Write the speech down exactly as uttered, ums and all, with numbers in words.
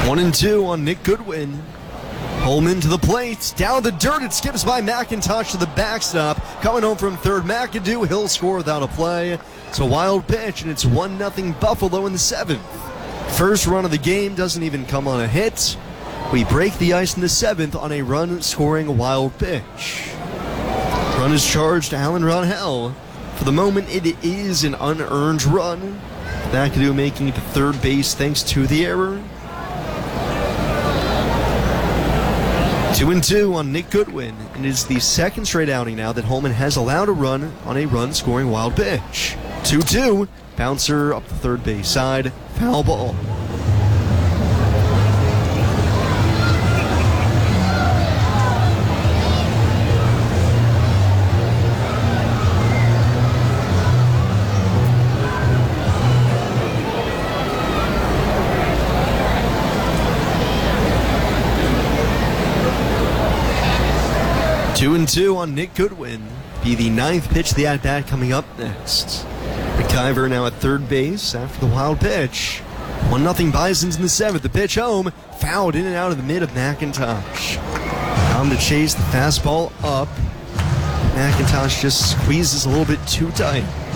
One and two on Nick Goodwin. Holman to the plate, down the dirt, it skips by McIntosh to the backstop. Coming home from third, McAdoo, he'll score without a play. It's a wild pitch, and it's one nothing Buffalo in the seventh. First run of the game doesn't even come on a hit. We break the ice in the seventh on a run-scoring wild pitch. Run is charged to Alan Ronhell. For the moment, it is an unearned run. McAdoo making it to third base thanks to the error. Two and two on Nick Goodwin, and it is the second straight outing now that Holman has allowed a run on a run-scoring wild pitch. two two, bouncer up the third base side, foul ball. Two and two on Nick Goodwin. Be the ninth pitch of the at-bat coming up next. McIver now at third base after the wild pitch. One nothing Bisons in the seventh. The pitch home. Fouled in and out of the mid of McIntosh. Time to chase the fastball up. McIntosh just squeezes a little bit too tight.